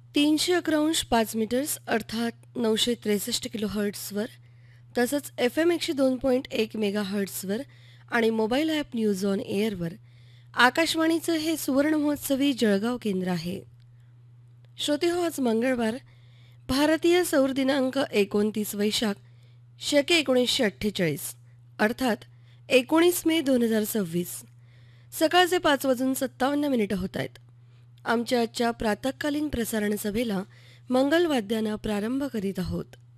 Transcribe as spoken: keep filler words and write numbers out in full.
तीनशे अकरा अंश पाच मीटर्स अर्थात नऊशे त्रेसष्ट किलो हर्ट्सवर, तसंच एफ एम एकशे दोन पॉईंट एक मेगा हर्ट्सवर आणि मोबाईल ॲप न्यूज ऑन एअरवर आकाशवाणीचं हे सुवर्ण महोत्सवी जळगाव केंद्र आहे. श्रोते हो, आज मंगळवार, भारतीय सौर दिनांक एकोणतीस वैशाख शके एकोणीसशे अठ्ठेचाळीस अर्थात एकोणीस मे दोन हजार सव्वीस सकाळचे पाच वाजून सत्तावन्न मिनिटं होत आहेत. आमच्या आजच्या प्रातःकालीन प्रसारण सभेला मंगलवाद्यानं प्रारंभ करीत आहोत.